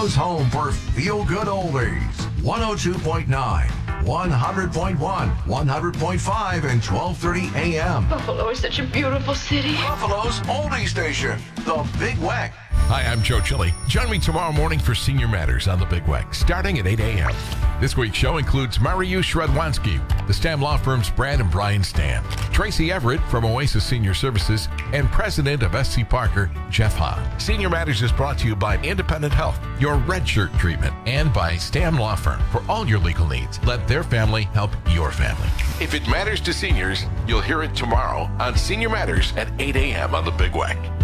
Buffalo's home for feel-good oldies. 102.9, 100.1, 100.5, and 1230 AM. Buffalo is such a beautiful city. Buffalo's oldie station, The Big Weck. Hi, I'm Joe Chili. Join me tomorrow morning for Senior Matters on The Big Weck, starting at 8 a.m. This week's show includes Mariusz Radwanski, the Stam Law Firm's Brad and Brian Stam, Tracy Everett from Oasis Senior Services, and President of SC Parker, Jeff Hahn. Senior Matters is brought to you by Independent Health, your red shirt treatment, and by Stam Law Firm. For all your legal needs, let their family help your family. If it matters to seniors, you'll hear it tomorrow on Senior Matters at 8 a.m. on The Big Weck.